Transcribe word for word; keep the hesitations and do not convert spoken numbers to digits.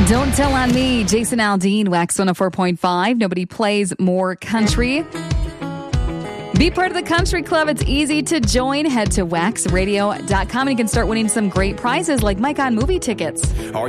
Don't Tell on Me, Jason Aldean, Wax one oh four point five. Nobody plays more country. Be part of the country club. It's easy to join. Head to wax radio dot com and you can start winning some great prizes like Mike on movie tickets.